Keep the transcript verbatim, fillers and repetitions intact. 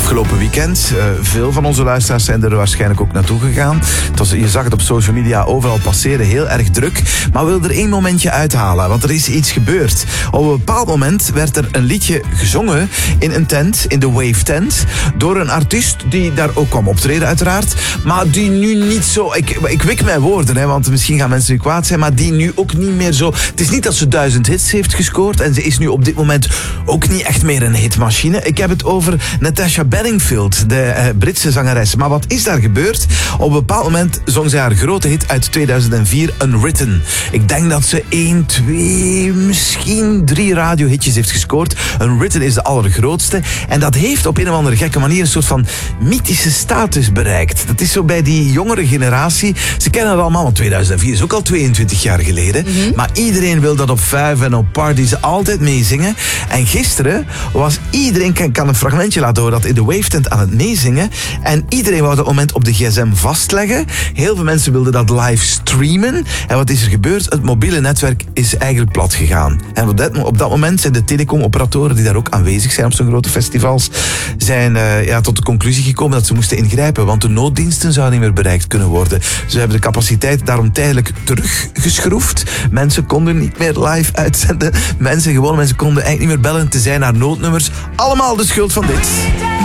afgelopen weekend. Uh, veel van onze luisteraars zijn er waarschijnlijk ook naartoe gegaan. Het was, je zag het op social media overal passeren, heel erg druk. Maar we willen er één momentje uithalen, want er is iets gebeurd. Op een bepaald moment werd er een liedje gezongen in een tent, in de Wave Tent, door een artiest die daar ook kwam optreden uiteraard, maar die nu niet zo... Ik, ik wik mijn woorden, hè, want misschien gaan mensen nu kwaad zijn, maar die nu ook niet meer zo... Het is niet dat ze duizend hits heeft gescoord en ze is nu op dit moment ook niet echt meer een hitmachine. Ik heb het over Natasha Bedingfield, de uh, Britse zangeres. Maar wat is daar gebeurd? Op een bepaald moment zong zij haar grote hit uit tweeduizend vier, Unwritten. Ik denk dat ze één, twee, misschien drie radiohitjes heeft gescoord. Unwritten is de allergrootste. En dat heeft op een of andere gekke manier een soort van mythische status bereikt. Dat is zo bij die jongere generatie. Ze kennen het allemaal, want tweeduizend vier is ook al tweeëntwintig jaar geleden. Mm-hmm. Maar iedereen wil dat op vijf en op parties altijd meezingen. En gisteren was iedereen, kan, kan een fragmentje laten horen, dat in de Wave Tent aan het meezingen. En iedereen wou dat moment op de gsm vastleggen. Heel veel mensen wilden dat live streamen. En wat is er gebeurd? Het mobiele netwerk is eigenlijk plat gegaan. En op dat, op dat moment zijn de telecomoperatoren die daar ook aanwezig zijn op zo'n grote festivals, zijn uh, ja, tot de conclusie gekomen dat ze moesten ingrijpen, want de nooddiensten zouden niet meer bereikt kunnen worden. Ze hebben de capaciteit daarom tijdelijk teruggeschroefd. Mensen konden niet meer live uitzenden. Mensen, gewone mensen konden eigenlijk niet meer bellen te zijn naar noodnummers. Allemaal de schuld van dit.